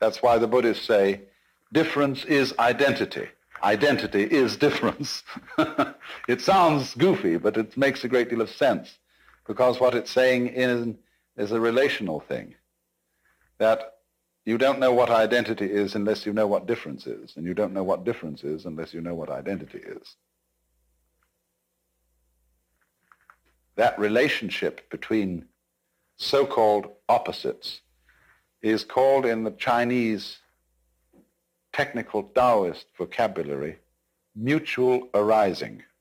That's why the Buddhists say difference is identity. Identity is difference. It sounds goofy, but it makes a great deal of sense, because what it's saying is a relational thing, that you don't know what identity is unless you know what difference is, and you don't know what difference is unless you know what identity is. That relationship between so-called opposites is called in the Chinese technical Taoist vocabulary mutual arising.